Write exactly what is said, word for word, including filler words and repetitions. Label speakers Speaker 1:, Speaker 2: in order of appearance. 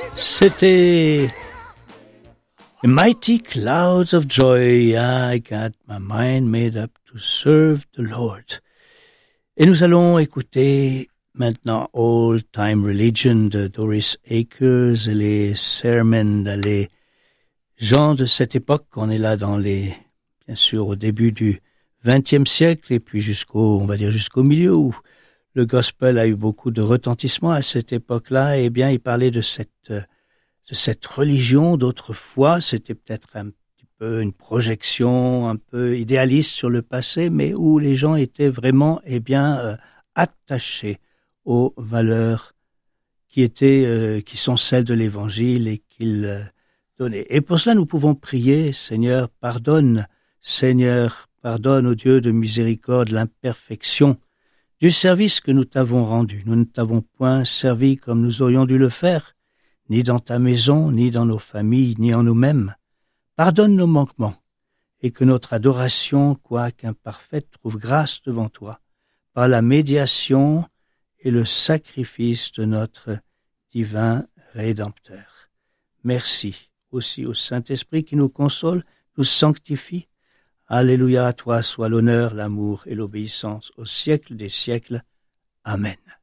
Speaker 1: C'était Mighty Clouds of Joy. I got my mind made up to serve the Lord. Et nous allons écouter maintenant Old Time Religion de Doris Akers et les sermons, les gens de cette époque. On est là dans les, bien sûr, au début du vingtième siècle et puis jusqu'au, on va dire jusqu'au milieu où le gospel a eu beaucoup de retentissement à cette époque-là. Eh bien, il parlait de cette, de cette religion d'autrefois. C'était peut-être un petit peu une projection un peu idéaliste sur le passé, mais où les gens étaient vraiment, eh bien, euh, attachés aux valeurs qui étaient, euh, qui sont celles de l'Évangile et qu'ils euh, donnaient. Et pour cela, nous pouvons prier, Seigneur, pardonne, Seigneur, pardonne, ô Dieu de miséricorde, l'imperfection du service que nous t'avons rendu. Nous ne t'avons point servi comme nous aurions dû le faire, ni dans ta maison, ni dans nos familles, ni en nous-mêmes. Pardonne nos manquements, et que notre adoration, quoique imparfaite, trouve grâce devant toi, par la médiation et le sacrifice de notre divin Rédempteur. Merci aussi au Saint-Esprit qui nous console, nous sanctifie. Alléluia, à toi soit l'honneur, l'amour et l'obéissance au siècle des siècles. Amen.